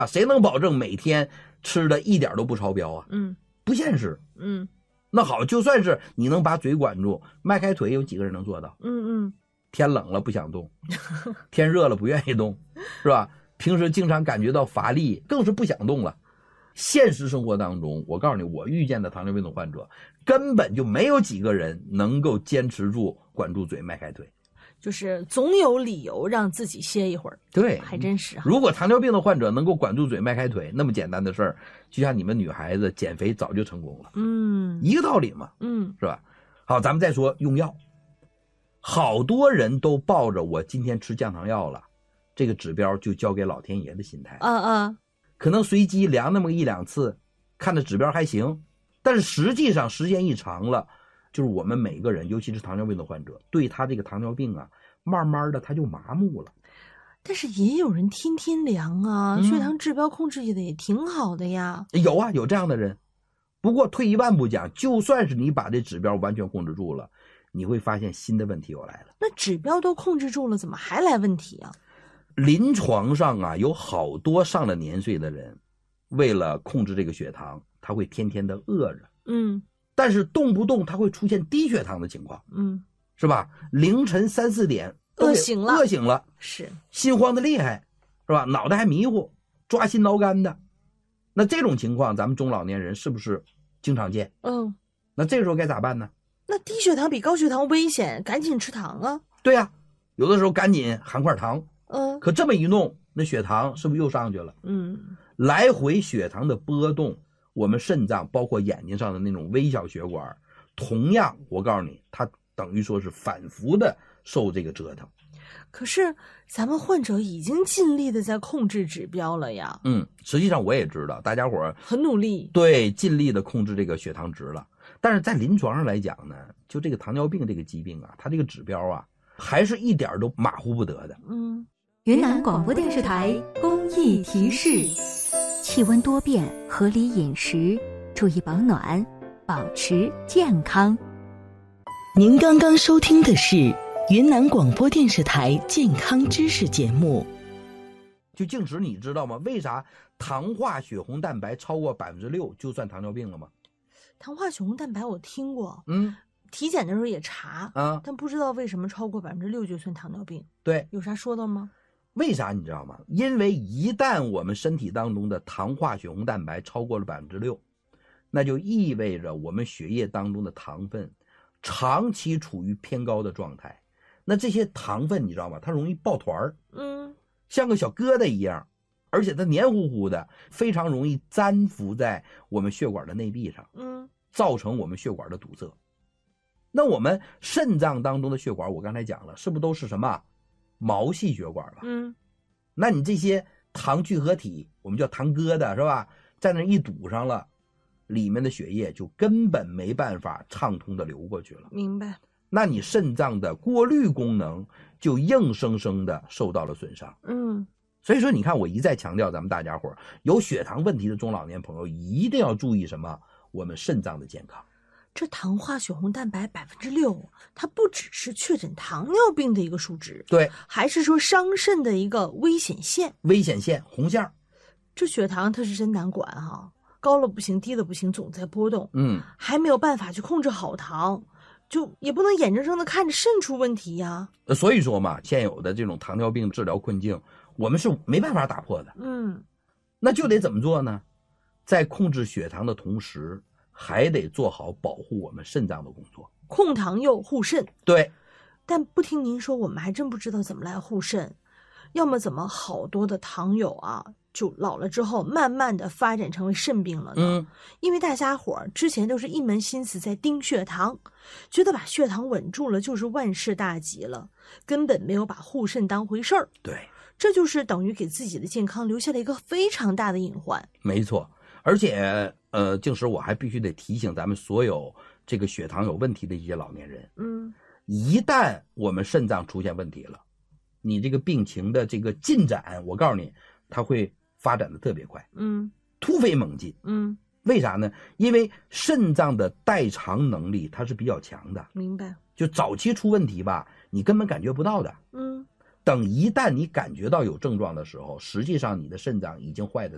啊，谁能保证每天吃的一点都不超标啊？不现实。那好，就算是你能把嘴管住，迈开腿有几个人能做到？天冷了不想动，天热了不愿意动，是吧？平时经常感觉到乏力，更是不想动了。现实生活当中，我告诉你，我遇见的糖尿病的患者，根本就没有几个人能够坚持住管住嘴迈开腿， 就是总有理由让自己歇一会儿。 对， 还真是啊。 如果糖尿病的患者能够管住嘴迈开腿，那么简单的事儿，就像你们女孩子减肥早就成功了，一个道理嘛，是吧？好，咱们再说用药。好多人都抱着我今天吃降糖药了，这个指标就交给老天爷的心态，可能随机量那么一两次，看着指标还行，但是实际上时间一长了，就是我们每个人，尤其是糖尿病的患者，对他这个糖尿病啊，慢慢的他就麻木了。 但是也有人天天量啊，血糖指标控制的也挺好的呀。 有啊，有这样的人。不过退一万步讲，就算是你把这指标完全控制住了，你会发现新的问题又来了。 那指标都控制住了，怎么还来问题啊？ 临床上啊，有好多上了年岁的人，为了控制这个血糖，他会天天的饿着，但是动不动他会出现低血糖的情况，是吧？凌晨3、4点饿醒了， 是心慌的厉害，是吧？脑袋还迷糊，抓心挠肝的。那这种情况，咱们中老年人是不是经常见？那这个时候该咋办呢？ 那低血糖比高血糖危险，赶紧吃糖啊！ 对呀，有的时候赶紧含块糖。可这么一弄，那血糖是不是又上去了？来回血糖的波动，我们肾脏包括眼睛上的那种微小血管，同样我告诉你，它等于说是反复的受这个折腾。 可是咱们患者已经尽力的在控制指标了呀。 实际上我也知道大家伙很努力， 对，尽力的控制这个血糖值了。但是在临床上来讲呢，就这个糖尿病这个疾病啊，它这个指标啊，还是一点都马虎不得的。 云南广播电视台公益提示：气温多变，合理饮食，注意保暖，保持健康。 您刚刚收听的是云南广播电视台健康知识节目。 就净值你知道吗？为啥糖化血红蛋白超过6%就算糖尿病了吗？ 糖化血红蛋白我听过，体检的时候也查，但不知道为什么超过6%就算糖尿病。 对， 有啥说的吗？ 为啥你知道吗？因为一旦我们身体当中的糖化血红蛋白超过了6%，那就意味着我们血液当中的糖分长期处于偏高的状态。那这些糖分你知道吗？它容易抱团儿，像个小疙瘩一样，而且它黏糊糊的，非常容易粘附在我们血管的内壁上，造成我们血管的堵塞。那我们肾脏当中的血管，我刚才讲了，是不是都是什么毛细血管吧？那你这些糖聚合体，我们叫糖疙瘩，是吧？在那一堵上了，里面的血液就根本没办法畅通的流过去了。 明白。 那你肾脏的过滤功能就硬生生的受到了损伤。所以说你看我一再强调，咱们大家伙有血糖问题的中老年朋友一定要注意什么？我们肾脏的健康。 这糖化血红蛋白6%，它不只是确诊糖尿病的一个数值， 对， 还是说伤肾的一个危险线。 危险线，红线。 这血糖它是真难管哈，高了不行，低了不行，总在波动。还没有办法去控制好糖，就也不能眼睁睁的看着肾出问题呀。 所以说嘛，现有的这种糖尿病治疗困境，我们是没办法打破的。那就得怎么做呢？在控制血糖的同时，还得做好保护我们肾脏的工作， 控糖又护肾。 对， 但不听您说，我们还真不知道怎么来护肾。要么怎么好多的糖友啊，就老了之后慢慢的发展成为肾病了呢？因为大家伙之前都是一门心思在盯血糖，觉得把血糖稳住了就是万事大吉了，根本没有把护肾当回事儿。 对， 这就是等于给自己的健康留下了一个非常大的隐患。 没错。而且净时我还必须得提醒咱们所有这个血糖有问题的一些老年人，一旦我们肾脏出现问题了，你这个病情的这个进展，我告诉你，它会发展的特别快，突飞猛进。为啥呢？因为肾脏的代偿能力它是比较强的。 明白。 就早期出问题吧，你根本感觉不到的。等一旦你感觉到有症状的时候，实际上你的肾脏已经坏的